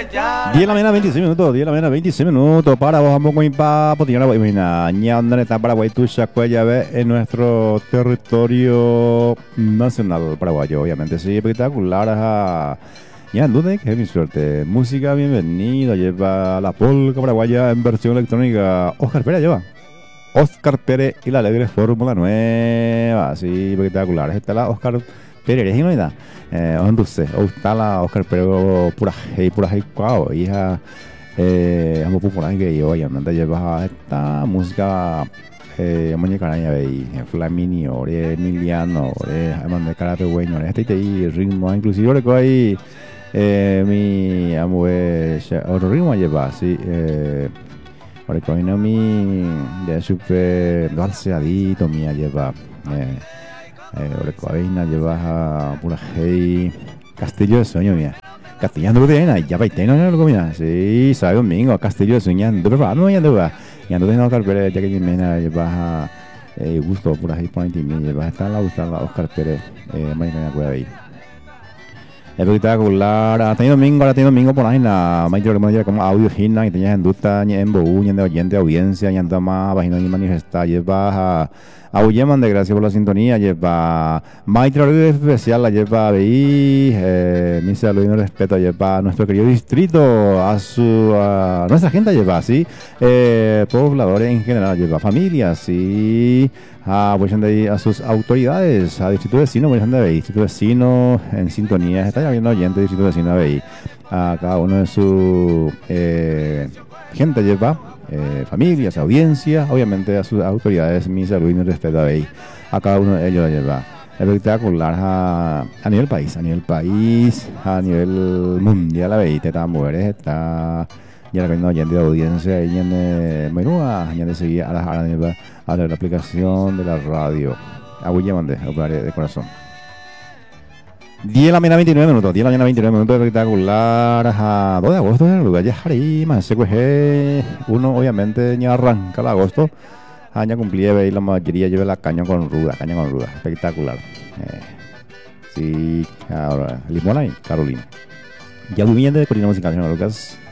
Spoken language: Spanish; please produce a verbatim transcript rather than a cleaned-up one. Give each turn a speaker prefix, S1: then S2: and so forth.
S1: diez de la mañana, veintiséis minutos, diez de la mañana, veintiséis minutos. Para vos, vamos con mi papo. Tiene la buena. ¿Dónde está Paraguay? Tu Chacuaya, ve en nuestro territorio nacional paraguayo, obviamente. Sí, espectacular. Ajá. Ya, ¿dónde? Que es mi suerte. Música, bienvenida. Lleva la polca paraguaya en versión electrónica. Oscar Pérez lleva. Oscar Pérez y la alegre Fórmula Nueva. Sí, espectacular. Esta es la Oscar Pérez, ¿no? Eh, ¿dónde usted? Está la Oscar Pérez pura hey, pura hey, wow. Hija, eh, vamos popular que yo, obviamente lleva esta música. Eh, Moñecaraña veí, Flamini, ore, Emiliano, ore, además de cara pequeño, este y ritmo, inclusive recuerdo ahí, eh, mi amo otro ritmo lleva, sí, eh, recuerdo no mi de super balseadito mía lleva, eh, eh, recuerdo ahí lleva pura hey, Castillo de Sueño mía. Castellano de Ena, ya baiteno no lo comía. Sí, sabe domingo, Castillo de Sueño, no pero no ya no va. Ya no tengo Oscar Pérez, ya que Jimena lleva eh, gusto por ahí por ahí lleva está la gusta la Oscar Pérez, eh, mañana puede ahí. Espectacular, hasta domingo, ahora domingo por ahí la mayor que como audio gina y tenías en duda ni en boú ni en de oyente audiencia ni en dama vagina ni manifestar lleva a Uyeman de gracias por la sintonía lleva Maitro especial la lleva a BI eh, mi saludo y mi respeto lleva a nuestro querido distrito a su a nuestra gente lleva así eh, pobladores en general lleva familias sí a, pues, a sus autoridades, a distrito vecino, pues, de ahí, distrito vecino en sintonía, está ya viendo oyente, distrito vecino de ahí, a cada uno de su eh, gente lleva, eh, familias, audiencias, obviamente a sus autoridades, mi salud y mi respeto a ahí, a cada uno de ellos lleva. Espectacular a, a nivel país, a nivel país, a nivel mundial, a ver, está mujeres, está ya la oyente de audiencia y en eh, menúa, ya de seguir a la, a la, a la aplicación de la radio. A William de, de corazón. diez de la mañana, veintinueve minutos, diez de la mañana, veintinueve minutos, espectacular. A dos de agosto en el lugar de Jarima, C Q G. Uno, obviamente, ya arranca el agosto. Año cumplida y la mayoría lleva la caña con ruda, caña con ruda, espectacular. Eh, sí, ahora, Limona y Carolina. Ya muy bien de Corina Musical, señor Lucas.